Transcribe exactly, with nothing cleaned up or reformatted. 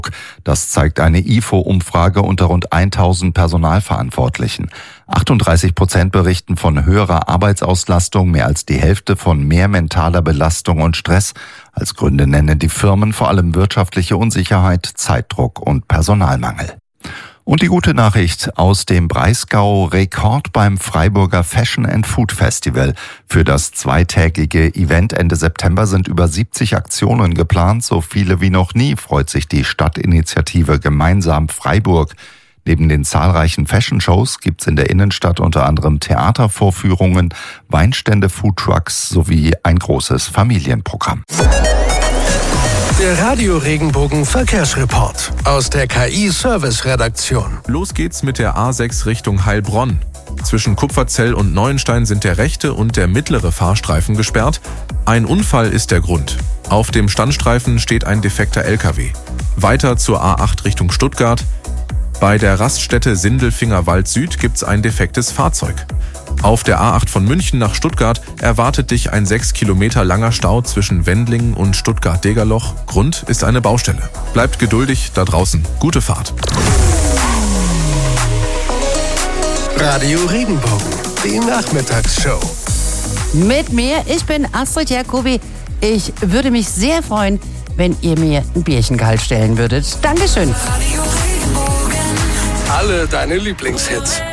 Das zeigt eine I F O-Umfrage unter rund tausend Personalverantwortlichen. achtunddreißig Prozent berichten von höherer Arbeitsauslastung, mehr als die Hälfte von mehr mentaler Belastung und Stress. Als Gründe nennen die Firmen vor allem wirtschaftliche Unsicherheit, Zeitdruck und Personalmangel. Und die gute Nachricht aus dem Breisgau: Rekord beim Freiburger Fashion and Food Festival. Für das zweitägige Event Ende September sind über siebzig Aktionen geplant. So viele wie noch nie, freut sich die Stadtinitiative Gemeinsam Freiburg. Neben den zahlreichen Fashion-Shows gibt's in der Innenstadt unter anderem Theatervorführungen, Weinstände, Foodtrucks sowie ein großes Familienprogramm. Der Radio-Regenbogen Verkehrsreport aus der K I-Service-Redaktion. Los geht's mit der A sechs Richtung Heilbronn. Zwischen Kupferzell und Neuenstein sind der rechte und der mittlere Fahrstreifen gesperrt. Ein Unfall ist der Grund. Auf dem Standstreifen steht ein defekter L K W. Weiter zur A acht Richtung Stuttgart. Bei der Raststätte Sindelfinger-Wald Süd gibt's ein defektes Fahrzeug. Auf der A acht von München nach Stuttgart erwartet dich ein sechs Kilometer langer Stau zwischen Wendlingen und Stuttgart-Degerloch. Grund ist eine Baustelle. Bleibt geduldig da draußen. Gute Fahrt. Radio Regenbogen, die Nachmittagsshow. Mit mir, ich bin Astrid Jacobi. Ich würde mich sehr freuen, wenn ihr mir ein Bierchen kalt stellen würdet. Dankeschön. Alle deine Lieblingshits.